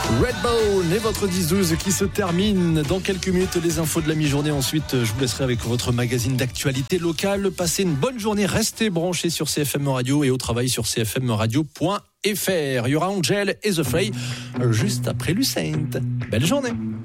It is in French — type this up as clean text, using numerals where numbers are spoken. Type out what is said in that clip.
Redbone et votre 10-12 qui se termine dans quelques minutes. Les infos de la mi-journée. Ensuite, je vous laisserai avec votre magazine d'actualité locale. Passez une bonne journée. Restez branchés sur CFM Radio et au travail sur cfmradio.fr. Il y aura Angel et The Fray juste après Lucent. Belle journée.